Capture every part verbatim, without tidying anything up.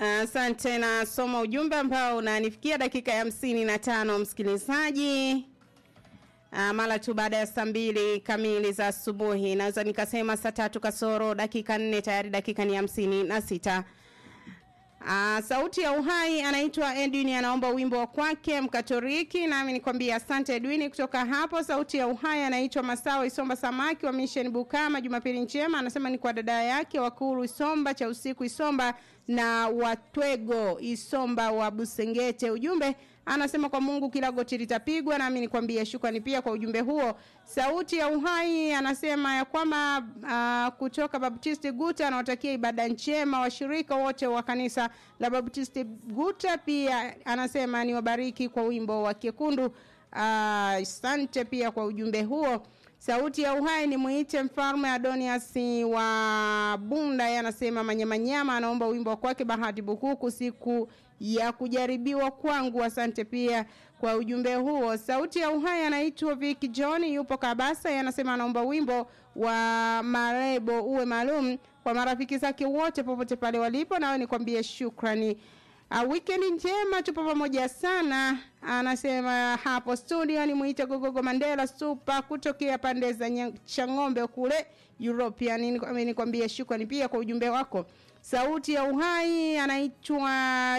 Asante, na soma ujumbe ambao unanifikia dakika ya hamsini na tano msikilizaji. Uh, mara tu baada ya saa mbili kamili za asubuhi. Naweza nikasema saa tatu kasoro dakika nne, tayari dakika ni hamsini na sita. Uh, sauti ya uhai anaitwa Edwin, anaomba wimbo wa kwake Mkatoliki, nami nikwambia asante Edwin. Kutoka hapo sauti ya uhai anaitwa Masawa Isomba Samaki wa Mission Bukama, Jumapili njema, anasema ni kwa dada yake Wakuru Isomba cha usiku Isomba na Watwego Isomba wa Busengete. Ujumbe anasema kwa Mungu kila goti litapigwa, nami nikwambia shukrani pia kwa ujumbe huo. Sauti ya uhai anasema ya kwamba uh, kutoka Baptist Guta anawatakia ibada njema washirika wote wa kanisa la Baptist Guta, pia anasema ni wabariki kwa wimbo wa Kekundu. Asante uh, pia kwa ujumbe huo. Sauti ya uhai ni muite Mfalme Adonias wa Bunda, yanasema manyamanyama, anaomba wimbo kwake Bahati Bukuku siku ya kujaribiwa kwangu. Asante pia kwa ujumbe huo. Sauti ya uhai anaitwa Vicky John, yupo Kabasa, yanasema anaomba wimbo wa Marebo uwe maalum kwa marafiki zake wote popote pale walipo, nawe nikwambie shukrani. Uh, weekend njema, tupo pamoja sana. Anasema hapo studio ni muite Gogogo Mandela Super kutokea pande za Changombe kule European. Nikwambie shukrani pia kwa ujumbe wako. Sauti ya uhai anaitwa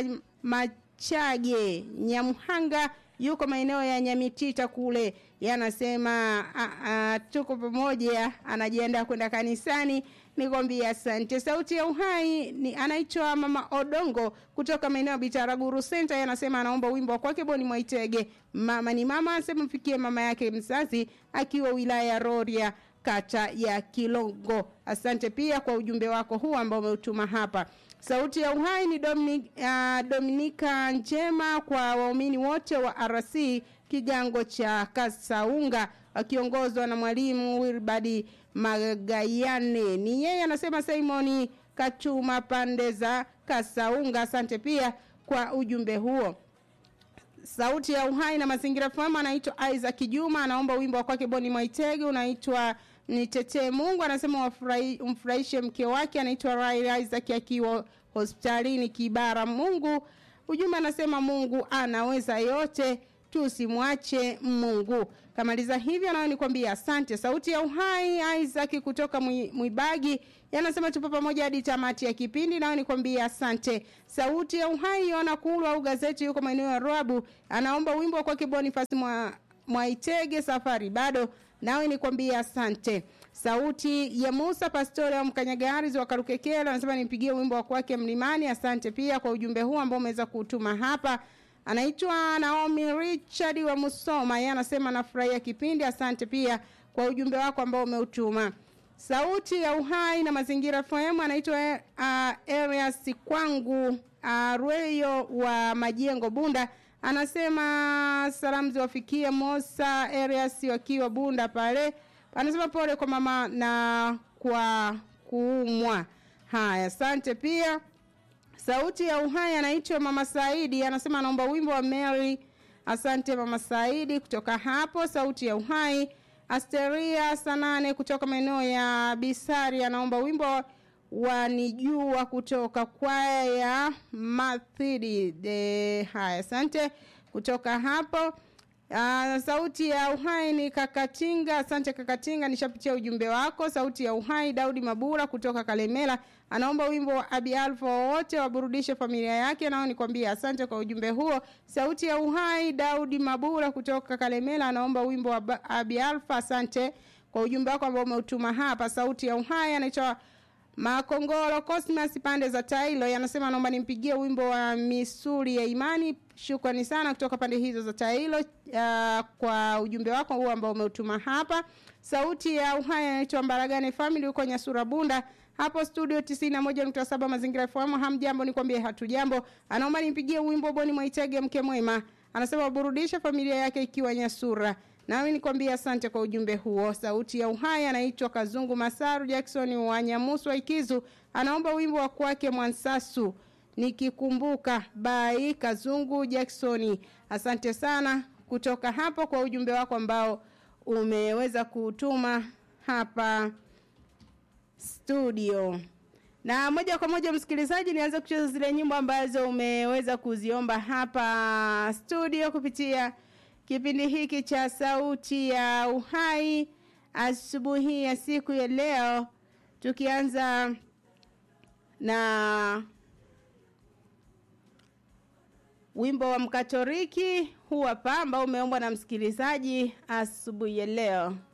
Machage Nyamuhanga, yuko maeneo ya Nyamitita kule, yanasema a, a, tuko pamoja, anajiandaa kwenda kanisani. Nikwambia asante. Sauti ya uhai ni anaitwa Mama Odongo kutoka maeneo ya Bitaraguru Center, yanasema anaomba wimbo kwake Boni Mwaitege mama ni mama, asema mfikie mama yake mzazi akiwa wilaya ya Rorya kata ya Kilongo. Asante pia kwa ujumbe wako huu ambao umeutuma hapa. Sauti ya uhai ni Dominic, uh, Dominika njema kwa waumini wote wa R C Kigango cha Kasaunga, akiongozwa na mwalimu Wilbadi Magayane. Ni yeye anasema Simoni Kachuma pande za Kasaunga. Asante pia kwa ujumbe huo. Sauti ya uhai na mazingira fama anaitwa Isaac Juma, anaomba wimbo wa kwake Boni Mwaitege unaitwa Nitetee Mungu, anasema umfurahishe mke wake anaitwa Rai Isaac akiwa hospitalini Kibara. Mungu ujumbe anasema Mungu anaweza yote, tusimwache Mungu. Kamaliza hivyo nao nikwambia asante. Sauti ya uhai Isaac kutoka Mwibagi, yanasema tupo pamoja hadi tamati ya kipindi, nao nikwambia asante. Sauti ya uhai Yona Kulu au gazeti yuko maeneo ya Ruabu, anaomba wimbo kwa Boniface mwa Mwaitege safari bado, nao nikwambia asante. Sauti ya Musa Pastori wa Mkanyagari wa Karukekela, anasema nimpigie wimbo wa kwake Mlimani. Asante pia kwa ujumbe huu ambao umeweza kutuma hapa. Anaitwa Naomi Richard wa Musoma, yeye anasema nafurahia kipindi. Asante pia kwa ujumbe wako ambao umeutuma. Sauti ya uhai na mazingira F M anaitwa uh, Arias Kwangu uh, Rweyo wa Majengo Bunda, anasema salamu ziwafikie Mosa Arias wakiwa Bunda pale. Anasema pole kwa mama na kwa kuumwa. Haya, asante pia. Sauti ya uhai anaitwa Mama Saidi, anasema anaomba wimbo wa Mary. Asante Mama Saidi kutoka hapo. Sauti ya uhai Asteria Sanane kutoka maeneo ya Bisari, anaomba wimbo wa Nijua kutoka kwaya ya Mathidi de. Haya, asante kutoka hapo. Uh, sauti ya uhai ni Kakatinga. Asante Kakatinga, nishapitia ujumbe wako. Sauti ya uhai Daudi Mabura kutoka Kalemela, anaomba wimbo wa Abi Alfa wote waburudishe familia yake, nao nikwambia asante kwa ujumbe huo. Sauti ya uhai Daudi Mabura kutoka Kalemela, anaomba wimbo wa Abi Alfa. Asante kwa ujumbe wako ambao umeutuma hapa. Sauti ya uhai anaitwa Makongoro Cosmas pande za Tailo, yanasema naomba nimpigie wimbo wa Misuli ya Imani. Shukrani sana kutoka pande hizo za Tailo uh, kwa ujumbe wako huo ambao umeutuma hapa. Sauti ya uhai anaitwa Mbaragane Family uko Nyasura Bunda, hapo studio tisini na moja nukta saba mazingira F M. Hamjambo, nikwambie hatujambo. Anaomba nimpigie wimbo Boni Mwaitege mke mwema, anasema burudisha familia yake ikiwa Nyasura, nami nikwambia asante kwa ujumbe huo. Sauti ya uhai anaitwa Kazungu Masaru Jackson wa Nyamuswa Ikizu, anaomba wimbo wa kwake Mwansasu nikikumbuka by Kazungu Jacksoni. Asante sana kutoka hapo kwa ujumbe wako ambao umeweza kutuma hapa studio. Na moja kwa moja msikilizaji, nianze kucheza zile nyimbo ambazo umeweza kuziomba hapa studio kupitia kipindi hiki cha Sauti ya Uhai asubuhi ya siku ya leo, tukianza na wimbo wa Mkatoliki huu hapa ambao umeombwa na msikilizaji asubuhi ya leo.